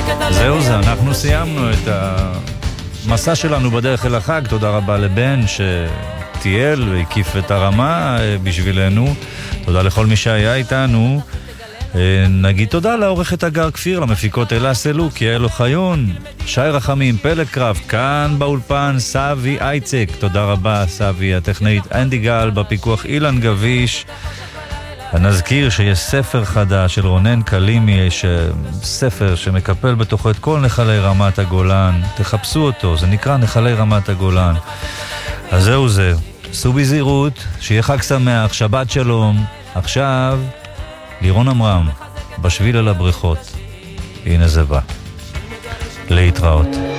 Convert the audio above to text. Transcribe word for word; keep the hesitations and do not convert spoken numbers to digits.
זהו זה, אנחנו סיימנו את המסע שלנו בדרך אל החג. תודה רבה לבן שטייל והקיף את הרמה בשבילנו. תודה לכל מי שהיה איתנו. נגיד תודה לעורכת הגר כפיר, למפיקות אלה סלוק, יעל אוחיון, שי רחמים, פלג קרב, כאן באולפן סבי אייצק. תודה רבה סבי, הטכנאית אנדי גל, בפיקוח אילן גביש. נזכיר שיש ספר חדש של רונן קלימי, יש ספר שמקפל בתוכו את כל נחלי רמת הגולן. תחפשו אותו, זה נקרא נחלי רמת הגולן. אז זהו זה, סעו בזהירות, שיהיה חג שמח, שבת שלום. עכשיו לירון אמרם, בשביל על הבריכות. הנה זה בא. להתראות.